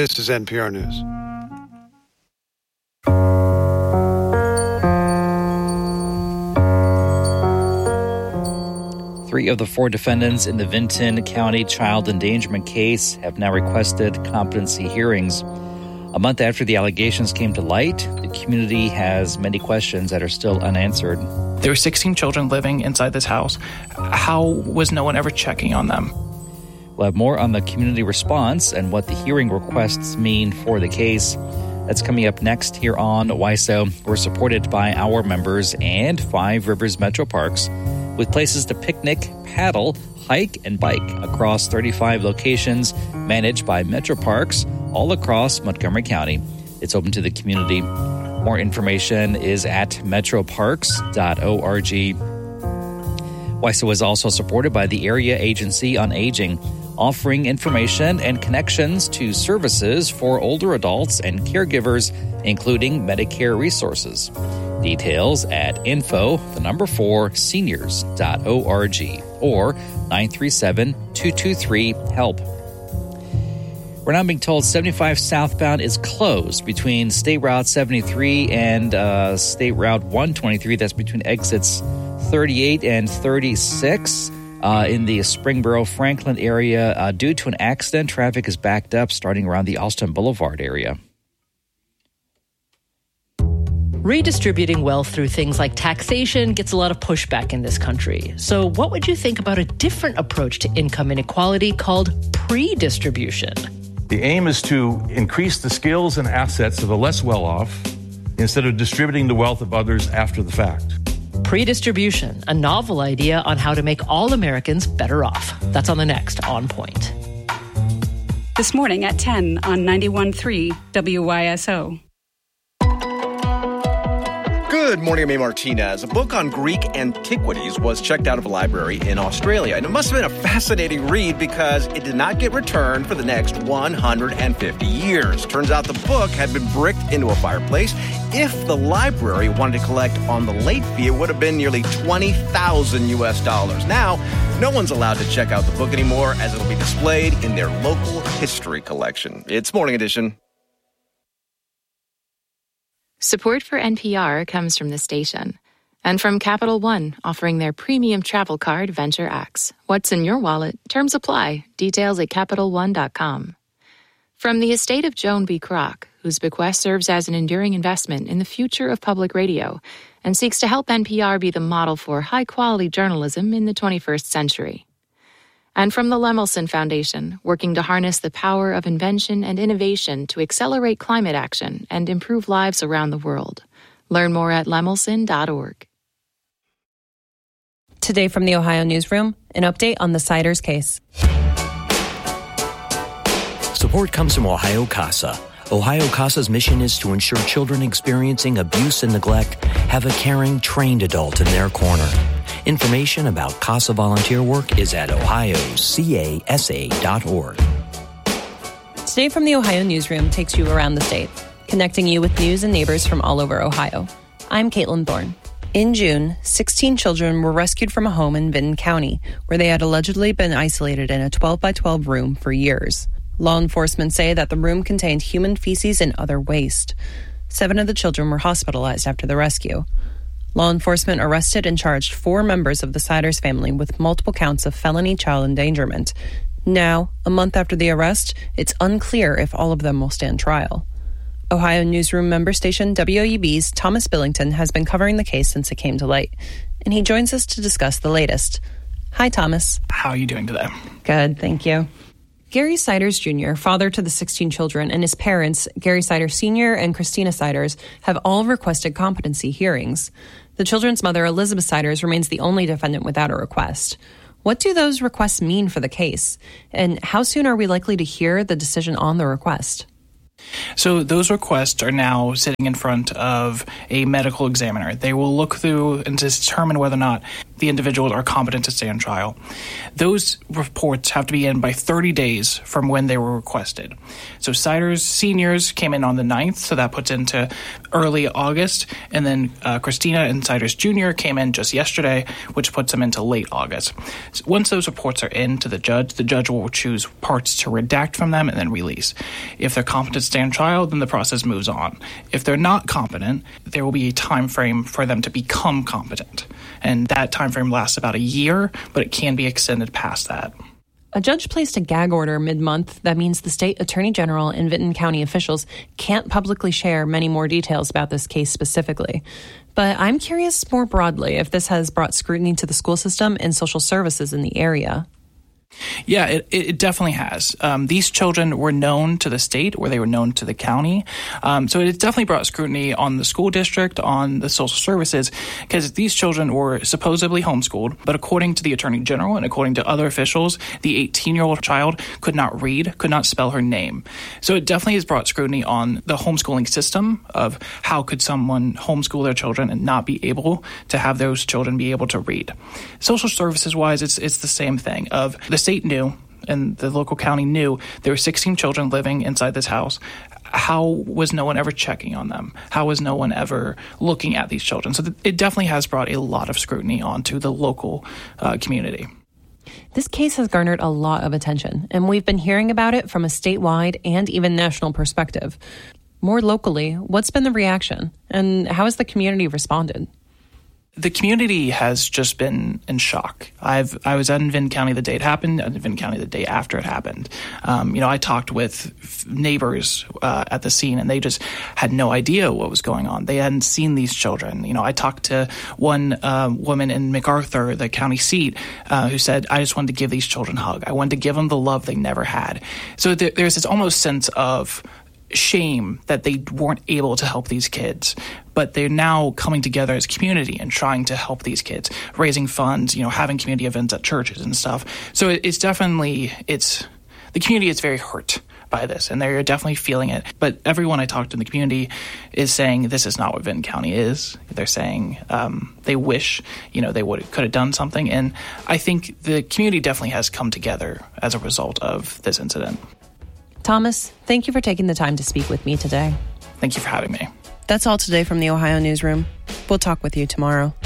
This is NPR News. Three of the four defendants in the Vinton County child endangerment case have now requested competency hearings. A month after the allegations came to light, the community has many questions that are still unanswered. There were 16 children living inside this house. How was no one ever checking on them? We'll have more on the community response and what the hearing requests mean for the case. That's coming up next here on WISO. We're supported by our members and Five Rivers Metro Parks, with places to picnic, paddle, hike, and bike across 35 locations managed by Metro Parks all across Montgomery County. It's open to the community. More information is at metroparks.org. WISO is also supported by the Area Agency on Aging, offering information and connections to services for older adults and caregivers, including Medicare resources. Details at info4seniors.org or 937-223-HELP. We're now being told 75 southbound is closed between State Route 73 and State Route 123. That's between exits 38 and 36 in the Springboro, Franklin area. Due to an accident, traffic is backed up starting around the Austin Boulevard area. Redistributing wealth through things like taxation gets a lot of pushback in this country. So what would you think about a different approach to income inequality called pre-distribution? The aim is to increase the skills and assets of the less well-off instead of distributing the wealth of others after the fact. Pre-distribution, a novel idea on how to make all Americans better off. That's on the next On Point. This morning at 10 on 91.3 WYSO. Good morning, I'm A. Martinez. A book on Greek antiquities was checked out of a library in Australia, and it must have been a fascinating read because it did not get returned for the next 150 years. Turns out the book had been bricked into a fireplace. If the library wanted to collect on the late fee, it would have been nearly $20,000 US. Now, no one's allowed to check out the book anymore as it'll be displayed in their local history collection. It's Morning Edition. Support for NPR comes from the station and from Capital One, offering their premium travel card, Venture X. What's in your wallet? Terms apply. Details at CapitalOne.com. From the estate of Joan B. Kroc, whose bequest serves as an enduring investment in the future of public radio and seeks to help NPR be the model for high-quality journalism in the 21st century. And from the Lemelson Foundation, working to harness the power of invention and innovation to accelerate climate action and improve lives around the world. Learn more at lemelson.org. Today from the Ohio Newsroom, an update on the Siders case. Support comes from Ohio CASA. Ohio CASA's mission is to ensure children experiencing abuse and neglect have a caring, trained adult in their corner. Information about CASA volunteer work is at ohiocasa.org. Today from the Ohio Newsroom takes you around the state, connecting you with news and neighbors from all over Ohio. I'm Caitlin Thorne. In June, 16 children were rescued from a home in Vinton County, where they had allegedly been isolated in a 12-by-12 room for years. Law enforcement say that the room contained human feces and other waste. 7 of the children were hospitalized after the rescue. Law enforcement arrested and charged 4 members of the Siders family with multiple counts of felony child endangerment. Now, a month after the arrest, it's unclear if all of them will stand trial. Ohio Newsroom member station WOUB's Thomas Billington has been covering the case since it came to light, and he joins us to discuss the latest. Hi, Thomas. How are you doing today? Good, thank you. Gary Siders Jr., father to the 16 children, and his parents, Gary Siders Sr. and Christina Siders, have all requested competency hearings. The children's mother, Elizabeth Siders, remains the only defendant without a request. What do those requests mean for the case? And how soon are we likely to hear the decision on the request? So those requests are now sitting in front of a medical examiner. They will look through and determine whether or not the individuals are competent to stand trial. Those reports have to be in by 30 days from when they were requested. So Siders seniors came in on the 9th, so that puts into early August. And then Christina and Siders Jr. came in just yesterday, which puts them into late August. So once those reports are in to the judge will choose parts to redact from them and then release. If they're competent to stand trial, then the process moves on. If they're not competent, there will be a time frame for them to become competent. And that time frame lasts about a year, but it can be extended past that. A judge placed a gag order mid-month that means the state attorney general and Vinton County officials can't publicly share many more details about this case specifically. But I'm curious more broadly if this has brought scrutiny to the school system and social services in the area. Yeah, it definitely has. These children were known to the state, or they were known to the county. So it definitely brought scrutiny on the school district, on the social services, because these children were supposedly homeschooled. But according to the attorney general and according to other officials, the 18-year-old child could not read, could not spell her name. So it definitely has brought scrutiny on the homeschooling system of how could someone homeschool their children and not be able to have those children be able to read. Social services-wise, it's the same thing of the state knew and the local county knew there were 16 children living inside this house. How was no one ever checking on them? How was no one ever looking at these children? So it definitely has brought a lot of scrutiny onto the local community. This case has garnered a lot of attention, and we've been hearing about it from a statewide and even national perspective. More locally, what's been the reaction, and how has the community responded? The community has just been in shock. I was in Vinton County the day it happened, and Vinton County the day after it happened. I talked with neighbors at the scene, and they just had no idea what was going on. They hadn't seen these children. I talked to one woman in MacArthur, the county seat, who said, I just wanted to give these children a hug. I wanted to give them the love they never had. So there's this almost sense of shame that they weren't able to help these kids, but they're now coming together as a community and trying to help these kids, raising funds, having community events at churches and stuff. So it's definitely, the community is very hurt by this, and they're definitely feeling it. But everyone I talked to in the community is saying this is not what Vinton County is. They're saying they wish, they could have done something. And I think the community definitely has come together as a result of this incident. Thomas, thank you for taking the time to speak with me today. Thank you for having me. That's all today from the Ohio Newsroom. We'll talk with you tomorrow.